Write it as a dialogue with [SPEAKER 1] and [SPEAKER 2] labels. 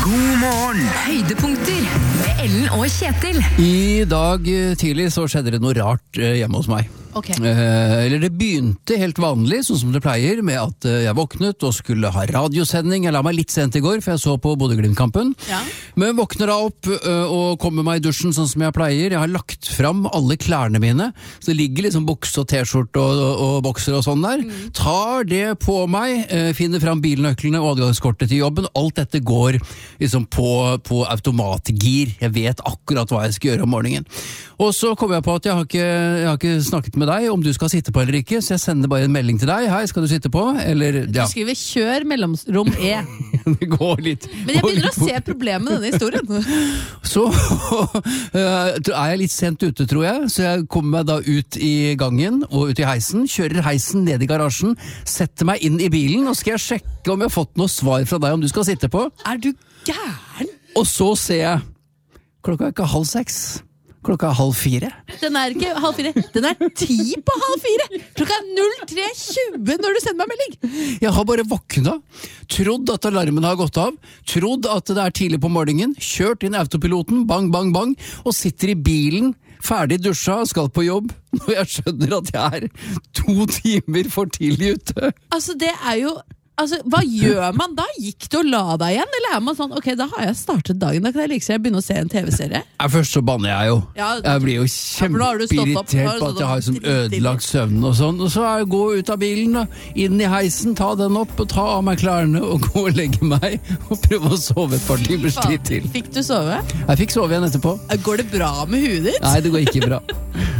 [SPEAKER 1] God morgen!
[SPEAKER 2] Høydepunkter med Ellen og Kjetil.
[SPEAKER 3] I dag tidlig så skjedde det noe rart hjemme hos meg.
[SPEAKER 4] Ok.
[SPEAKER 3] Eller det begynte helt vanlig, sånn som det pleier, med at jeg våknet og skulle ha radiosending. Jeg la meg litt sent i går, for jeg så på Bodø-Glimt-kampen.
[SPEAKER 4] Ja.
[SPEAKER 3] Men våkner da opp og kommer meg i dusjen sånn som jeg pleier. Jeg har lagt fram alle klærne mine, så det ligger liksom bukse og t-skjorte og bokser og sånn der. Tar det på meg, finner fram bilnøklene og adgangskortet til jobben. Alt dette går liksom på automatgir. Jeg vet akkurat hva jeg skal gjøre om morgenen. Og så kommer jeg på at jeg har ikke snakket med deg om du skal sitte på eller ikke, så jeg sender bare en melding til deg. Hei, skal du sitte på? Eller, ja.
[SPEAKER 4] Du skriver kjør mellomrom E.
[SPEAKER 3] Det går litt.
[SPEAKER 4] Men jeg begynner å se problemet med denne historien.
[SPEAKER 3] Så er jeg litt sent ute, tror jeg, så jeg kommer meg da ut i gangen og ut i heisen, kjører heisen ned i garasjen, setter meg inn i bilen, og skal jeg sjekke om jeg har fått noe svar fra deg om du skal sitte på.
[SPEAKER 4] Er du gæren?
[SPEAKER 3] Og så ser jeg, klokka er ikke 5:30. Klokka er 3:30.
[SPEAKER 4] Den er ikke 3:30, den er 4:10. Klokka er 03:20 når du sender meg melding.
[SPEAKER 3] Jeg har bare våkna, trodd at alarmen har gått av, trodd at det er tidlig på morgenen, kjørt inn autopiloten, bang, bang, bang, og sitter i bilen, ferdig dusja, skal på jobb, når jeg skjønner at jeg er 2 timer for tidlig ute.
[SPEAKER 4] Altså, det er jo... Altså, hva gjør man da? Gikk du og la deg igjen? Eller er man sånn, ok, da har jeg startet dagen, da kan jeg like så jeg begynne å se en TV-serie?
[SPEAKER 3] Først så banner jeg jo.
[SPEAKER 4] Ja,
[SPEAKER 3] Jeg blir jo
[SPEAKER 4] nå har du stått opp,
[SPEAKER 3] kjempeirritert på at jeg har liksom ødelagt søvnen og sånn. Og så er jeg gå ut av bilen, da, inn i heisen, ta den opp og ta av meg klærne og gå og legge meg og prøve å sove et par timers tid til.
[SPEAKER 4] Fikk du sove?
[SPEAKER 3] Jeg fikk sove igjen etterpå.
[SPEAKER 4] Går det bra med huet ditt?
[SPEAKER 3] Nei, det går ikke bra.